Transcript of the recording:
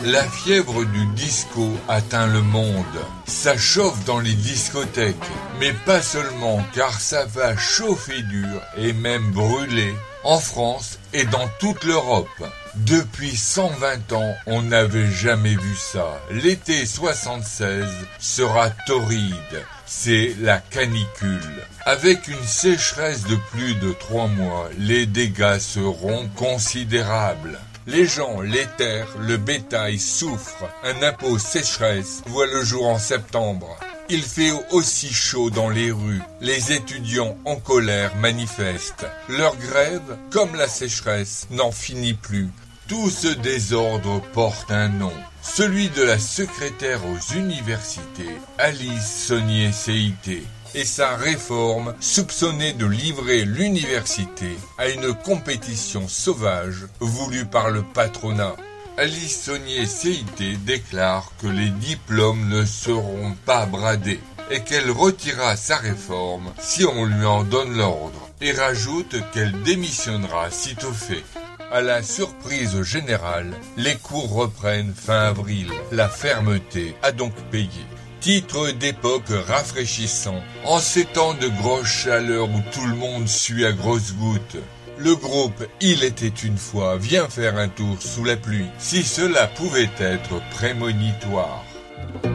La fièvre du disco atteint le monde. Ça chauffe dans les discothèques, mais pas seulement, car ça va chauffer dur et même brûler en France et dans toute l'Europe. Depuis 120 ans, on n'avait jamais vu ça. L'été 76 sera torride. C'est la canicule. Avec une sécheresse de plus de 3 mois, les dégâts seront considérables. Les gens, les terres, le bétail souffrent. Un impôt sécheresse voit le jour en septembre. Il fait aussi chaud dans les rues. Les étudiants en colère manifestent. Leur grève, comme la sécheresse, n'en finit plus. Tout ce désordre porte un nom, celui de la secrétaire aux universités, Alice Saunier-Ceyité, et sa réforme soupçonnée de livrer l'université à une compétition sauvage voulue par le patronat. Alice Saunier-Ceyité déclare que les diplômes ne seront pas bradés et qu'elle retirera sa réforme si on lui en donne l'ordre, et rajoute qu'elle démissionnera sitôt fait. À la surprise générale, les cours reprennent fin avril. La fermeté a donc payé. Titre d'époque rafraîchissant. En ces temps de grosse chaleur où tout le monde sue à grosses gouttes, le groupe Il était une fois vient faire un tour sous la pluie. Si cela pouvait être prémonitoire.